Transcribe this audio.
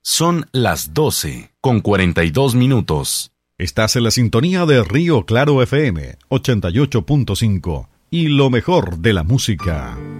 Son las 12:42. Estás en la sintonía de Río Claro FM 88.5 y lo mejor de la música.